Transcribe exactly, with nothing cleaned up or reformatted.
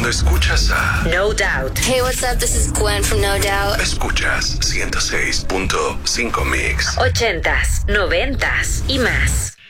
Cuando escuchas a No Doubt. Hey, what's up? This is Gwen from No Doubt. Escuchas ciento seis punto cinco Mix. Ochentas, noventas y más.